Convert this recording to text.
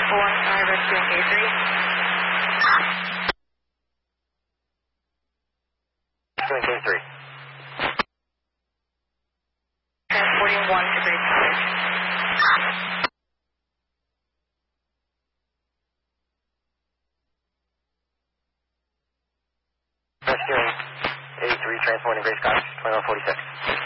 1-5 rescuing K3. Rescuing K3. Transporting 1 to base college. Rescuing A3, transporting Grace Cottage, 2146.